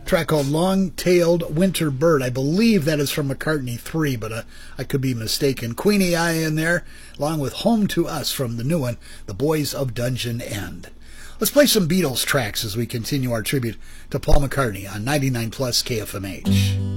track called Long-Tailed Winter Bird. I believe that is from McCartney 3, but I could be mistaken. Queenie Eye in there, along with Home to Us from the new one, The Boys of Dungeon End. Let's play some Beatles tracks as we continue our tribute to Paul McCartney on 99 Plus KFMH.